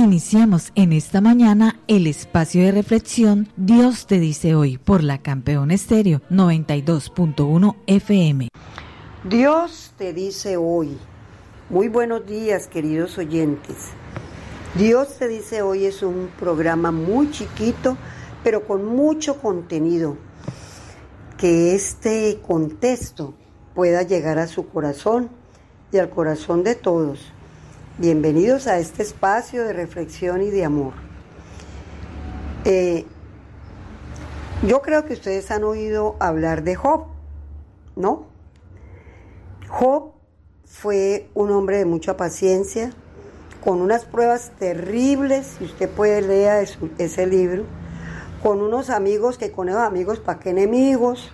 iniciamos en esta mañana el espacio de reflexión Dios te dice hoy por la Campeón Estéreo 92.1 FM. Dios te dice hoy. Muy buenos días, queridos oyentes. Dios te dice hoy es un programa muy chiquito, pero con mucho contenido. Que este contexto pueda llegar a su corazón y al corazón de todos. Bienvenidos a este espacio de reflexión y de amor. Yo creo que ustedes han oído hablar de Job, ¿no? Job fue un hombre de mucha paciencia, con unas pruebas terribles, si usted puede leer ese libro, con unos amigos que con esos amigos, ¿para qué enemigos?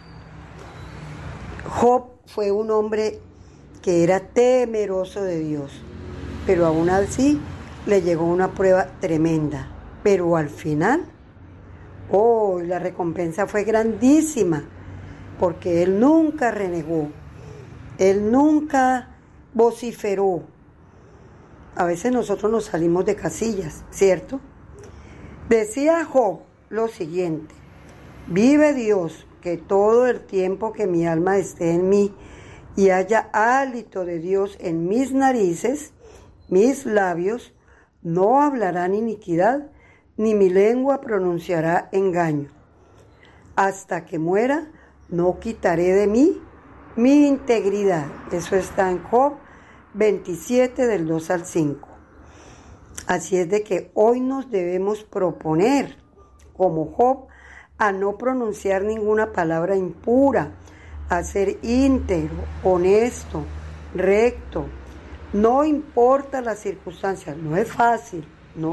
Job fue un hombre que era temeroso de Dios, pero aún así le llegó una prueba tremenda. Pero al final, la recompensa fue grandísima, porque él nunca renegó, él nunca vociferó. A veces nosotros nos salimos de casillas, ¿cierto? Decía Job lo siguiente: vive Dios, que todo el tiempo que mi alma esté en mí y haya hálito de Dios en mis narices, mis labios no hablarán iniquidad, ni mi lengua pronunciará engaño. Hasta que muera, no quitaré de mí mi integridad. Eso está en Job 27, del 2 al 5. Así es de que hoy nos debemos proponer, como Job, a no pronunciar ninguna palabra impura, a ser íntegro, honesto, recto. No importa las circunstancias, no es fácil,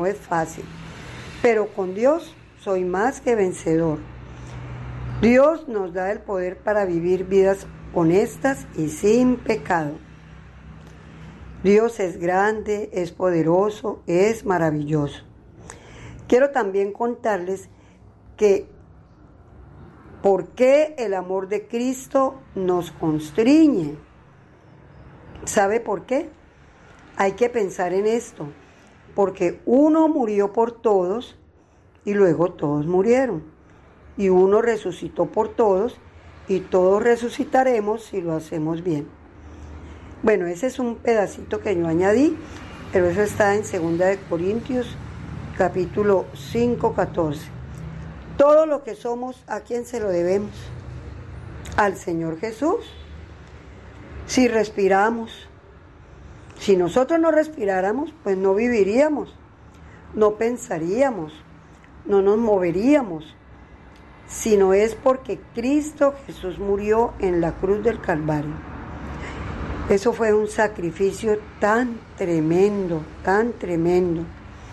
pero con Dios soy más que vencedor. Dios nos da el poder para vivir vidas honestas y sin pecado. Dios es grande, es poderoso, es maravilloso. Quiero también contarles que por qué el amor de Cristo nos constriñe. ¿Sabe por qué? Hay que pensar en esto, porque uno murió por todos y luego todos murieron, y uno resucitó por todos y todos resucitaremos si lo hacemos bien. Bueno, ese es un pedacito que yo añadí, pero eso está en 2 Corintios capítulo 5, 14. Todo lo que somos, ¿a quién se lo debemos? Al Señor Jesús. Si respiramos, si nosotros no respiráramos, pues no viviríamos, no pensaríamos, no nos moveríamos, sino es porque Cristo Jesús murió en la cruz del Calvario. Eso fue un sacrificio tan tremendo, tan tremendo.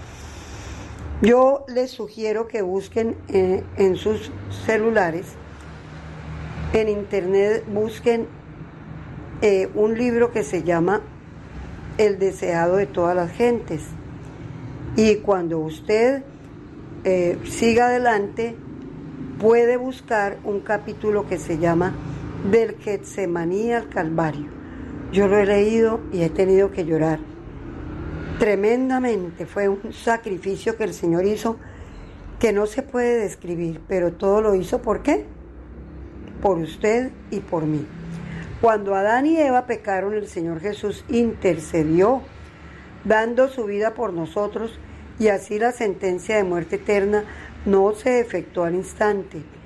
Yo les sugiero que busquen en sus celulares, en internet, busquen un libro que se llama El deseado de todas las gentes. Y cuando usted siga adelante, puede buscar un capítulo que se llama Del Getsemaní al Calvario. Yo lo he leído y he tenido que llorar tremendamente. Fue un sacrificio que el Señor hizo que no se puede describir, pero todo lo hizo, ¿por qué? Por usted y por mí. Cuando Adán y Eva pecaron, el Señor Jesús intercedió, dando su vida por nosotros, y así la sentencia de muerte eterna no se efectuó al instante,